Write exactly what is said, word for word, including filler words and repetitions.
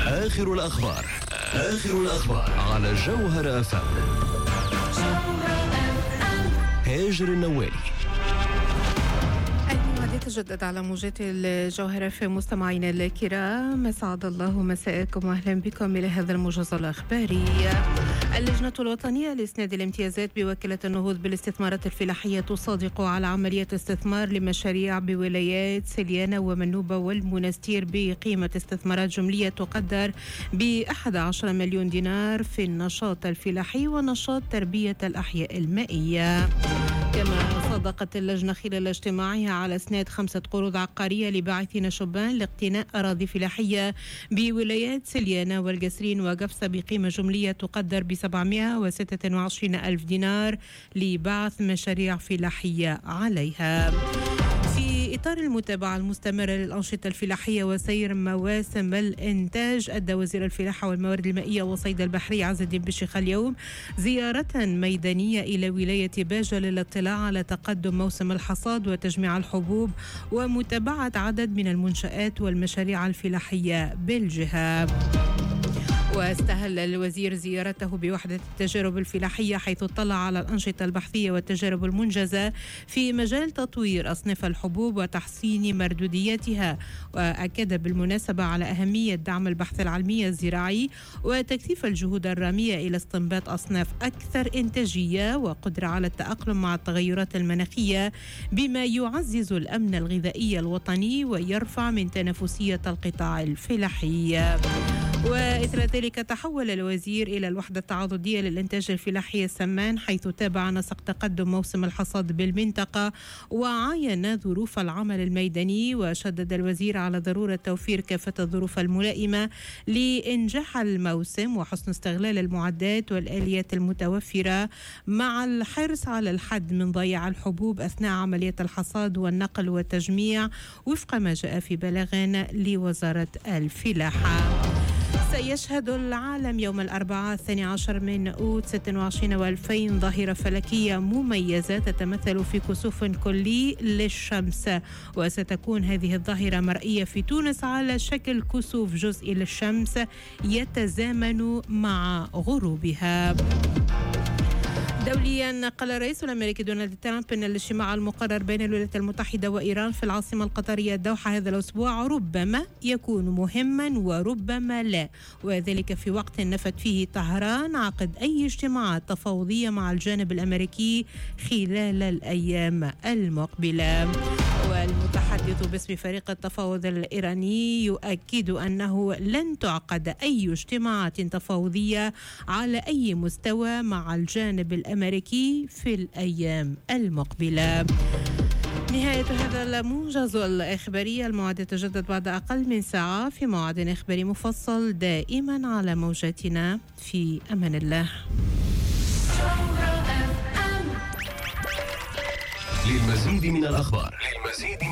آخر الأخبار آخر الأخبار على جوهر أف أم. هاجر النوالي. يتجدد على موجات الجوهرة في مستمعينا الكرام، مسعد الله مساءكم واهلا بكم الى هذا الموجز الاخباري. اللجنة الوطنية لإسناد الامتيازات بوكالة النهوض بالاستثمارات الفلاحية تصادق على عملية استثمار لمشاريع بولايات سليانة ومنوبة والمنستير بقيمة استثمارات جملية تقدر ب أحد عشر مليون دينار في النشاط الفلاحي ونشاط تربية الأحياء المائية. كما صادقت اللجنة خلال اجتماعها على اسناد خمسة قروض عقارية لباعثين شبان لاقتناء أراضي فلاحية بولايات سليانة والقصرين وقفصة بقيمة جملية تقدر ب سبعمائة وستة وعشرين ألف دينار لبعث مشاريع فلاحية عليها. في إطار المتابعة المستمرة للأنشطة الفلاحية وسير مواسم الإنتاج، أدى وزير الفلاحة والموارد المائية والصيد البحري عز الدين بشيخ اليوم زيارة ميدانية إلى ولاية باجة للاطلاع على تقدم موسم الحصاد وتجميع الحبوب ومتابعة عدد من المنشآت والمشاريع الفلاحية بالجهة. واستهل الوزير زيارته بوحدة التجارب الفلاحية حيث اطلع على الأنشطة البحثية والتجارب المنجزة في مجال تطوير أصناف الحبوب وتحسين مردوديتها، وأكد بالمناسبة على أهمية دعم البحث العلمي الزراعي وتكثيف الجهود الرامية إلى استنباط أصناف أكثر إنتاجية وقدرة على التأقلم مع التغيرات المناخية بما يعزز الأمن الغذائي الوطني ويرفع من تنافسية القطاع الفلاحي. وإثر ذلك تحول الوزير إلى الوحدة التعاضدية للإنتاج الفلاحي السمان حيث تابع نسق تقدم موسم الحصاد بالمنطقة وعاين ظروف العمل الميداني. وشدد الوزير على ضرورة توفير كافة الظروف الملائمة لإنجاح الموسم وحسن استغلال المعدات والآليات المتوفرة مع الحرص على الحد من ضياع الحبوب أثناء عملية الحصاد والنقل والتجميع وفق ما جاء في بلاغ لوزارة الفلاحة. سيشهد العالم يوم الأربعاء الثاني عشر من أوت ستة وعشرين وألفين ظاهرة فلكية مميزة تتمثل في كسوف كلي للشمس، وستكون هذه الظاهرة مرئية في تونس على شكل كسوف جزئي للشمس يتزامن مع غروبها. دوليا، قال الرئيس الأمريكي دونالد ترامب أن الاجتماع المقرر بين الولايات المتحدة وإيران في العاصمة القطرية الدوحة هذا الأسبوع ربما يكون مهما وربما لا، وذلك في وقت نفت فيه طهران عقد أي اجتماعات تفاوضية مع الجانب الأمريكي خلال الأيام المقبلة. والمتحدث باسم فريق التفاوض الإيراني يؤكد أنه لن تعقد أي اجتماعات تفاوضية على أي مستوى مع الجانب الأمريكي في الأيام المقبلة. نهاية هذا الموجز الإخباري، الموعد يتجدد بعد أقل من ساعة في موعد إخباري مفصل دائما على موجاتنا. في أمان الله. للمزيد من الأخبار للمزيد